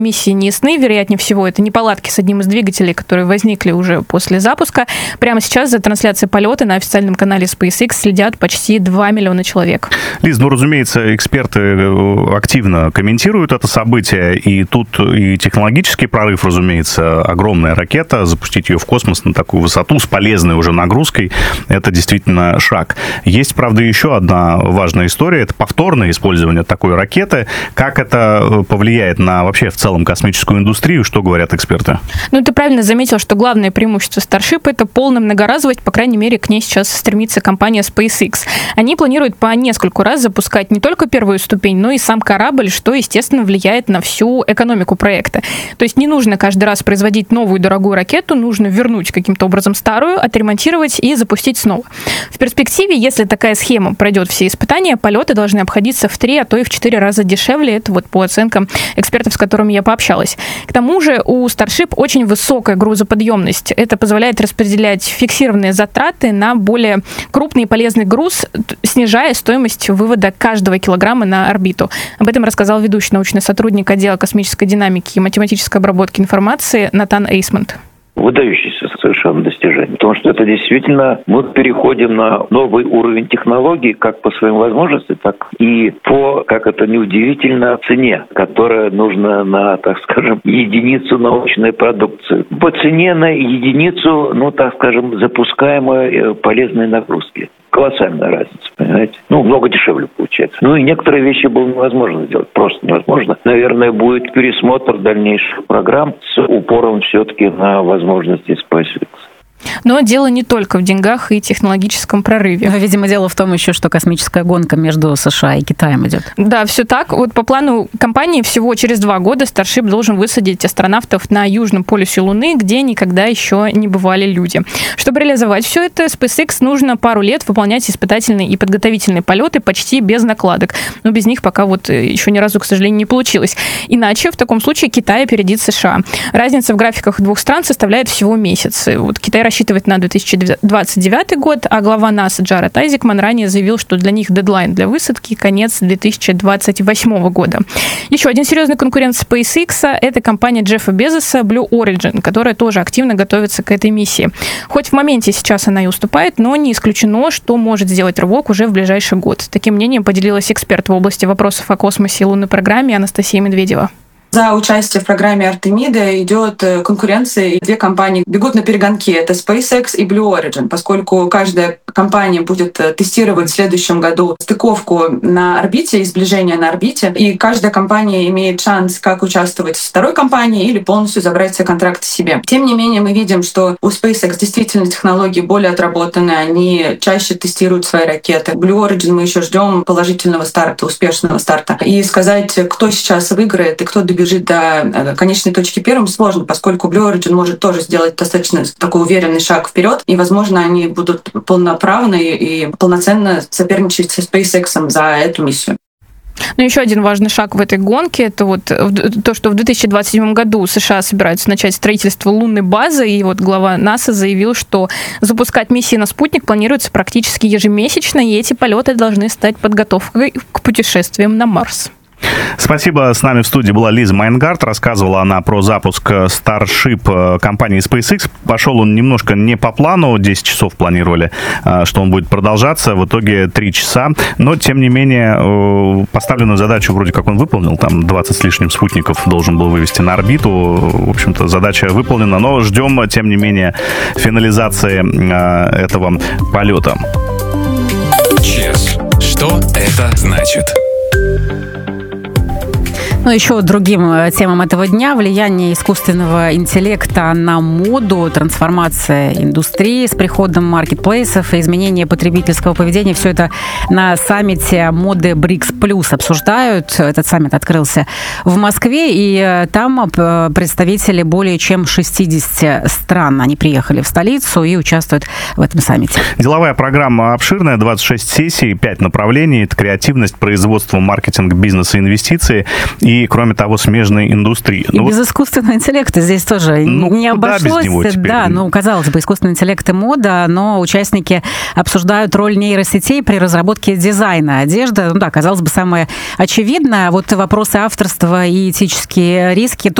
Миссии не ясны, вероятнее всего, это неполадки с одним из двигателей, которые возникли уже после запуска. Прямо сейчас за трансляцией полета на официальном канале SpaceX следят почти 2 миллиона человек. Лиз, разумеется, эксперты активно комментируют это событие, и тут и технологический прорыв, разумеется, огромная ракета, запустить ее в космос на такую высоту с полезной уже нагрузкой, это действительно шаг. Есть, правда, еще одна важная история, это повторное использование такой ракеты. Как это повлияет на вообще в целом космическую индустрию, что говорят эксперты? Ты правильно заметил, что главное преимущество Starship — это полная многоразовость, по крайней мере, к ней сейчас стремится компания SpaceX. Они планируют по нескольку раз запускать не только первую ступень, но и сам корабль, что, естественно, влияет на всю экономику проекта. То есть не нужно каждый раз производить новую дорогую ракету, нужно вернуть каким-то образом старую, отремонтировать и запустить снова. В перспективе, если такая схема пройдет все испытания, полеты должны обходиться в 3, а то и в 4 раза дешевле. Это по оценкам экспертов, с которыми я пообщалась. К тому же у Starship очень высокая грузоподъемность. Это позволяет распределять фиксированные затраты на более крупный и полезный груз, снижая стоимость вывода каждого килограмма на орбиту. Об этом рассказал ведущий научный сотрудник отдела космической динамики и математической обработки информации Натан Эйсмонт. Выдающееся совершенно достижение. Потому что это действительно мы переходим на новый уровень технологий как по своим возможностям, так и по, как это неудивительно, цене, которая нужна на, так скажем, единицу научной продукции. По цене на единицу, запускаемой полезной нагрузки. Колоссальная разница, понимаете? Много дешевле получается. И некоторые вещи было невозможно сделать, просто невозможно. Наверное, будет пересмотр дальнейших программ с упором все-таки на возможности SpaceX. Но дело не только в деньгах и технологическом прорыве. Видимо, дело в том еще, что космическая гонка между США и Китаем идет. Да, все так. По плану компании всего через 2 года Starship должен высадить астронавтов на южном полюсе Луны, где никогда еще не бывали люди. Чтобы реализовать все это, SpaceX нужно пару лет выполнять испытательные и подготовительные полеты почти без накладок. Но без них пока еще ни разу, к сожалению, не получилось. Иначе в таком случае Китай опередит США. Разница в графиках двух стран составляет всего месяц. Китай рассчитывает на 2029 год, а глава НАСА Джаред Айзекман ранее заявил, что для них дедлайн для высадки — конец 2028 года. Еще один серьезный конкурент SpaceX — это компания Джеффа Безоса Blue Origin, которая тоже активно готовится к этой миссии. Хоть в моменте сейчас она и уступает, но не исключено, что может сделать рывок уже в ближайший год. Таким мнением поделилась эксперт в области вопросов о космосе и лунной программе Анастасия Медведева. За участие в программе Артемида идет конкуренция, и 2 компании бегут на перегонки. Это SpaceX и Blue Origin, поскольку каждая компания будет тестировать в следующем году стыковку на орбите и сближение на орбите. И каждая компания имеет шанс как участвовать в второй компании или полностью забрать все контракты себе. Тем не менее, мы видим, что у SpaceX действительно технологии более отработаны, они чаще тестируют свои ракеты. Blue Origin мы еще ждем положительного старта, успешного старта. И сказать, кто сейчас выиграет и кто добежит до конечной точки первым, сложно, поскольку Blue Origin может тоже сделать достаточно такой уверенный шаг вперед, и, возможно, они будут полноправны и полноценно соперничать со SpaceX за эту миссию. Еще один важный шаг в этой гонке — это то, что в 2027 году США собираются начать строительство лунной базы, и глава НАСА заявил, что запускать миссии на спутник планируется практически ежемесячно, и эти полеты должны стать подготовкой к путешествиям на Марс. Спасибо. С нами в студии была Лиза Майнгарт. Рассказывала она про запуск Starship компании SpaceX. Пошел он немножко не по плану. 10 часов планировали, что он будет продолжаться. В итоге 3 часа. Но, тем не менее, поставленную задачу вроде как он выполнил. Там 20 с лишним спутников должен был вывести на орбиту. В общем-то, задача выполнена. Но ждем, тем не менее, финализации этого полета. Чес. Что это значит? Еще другим темам этого дня: влияние искусственного интеллекта на моду, трансформация индустрии с приходом маркетплейсов и изменение потребительского поведения. Все это на саммите моды БРИКС+ обсуждают. Этот саммит открылся в Москве, и там представители более чем 60 стран. Они приехали в столицу и участвуют в этом саммите. Деловая программа обширная, 26 сессий, 5 направлений. Это креативность, производство, маркетинг, бизнес и инвестиции. и, кроме того, смежной индустрии. И без искусственного интеллекта здесь тоже не обошлось. Да, казалось бы, искусственный интеллект и мода, но участники обсуждают роль нейросетей при разработке дизайна одежды. Казалось бы, самое очевидное. Вот вопросы авторства и этические риски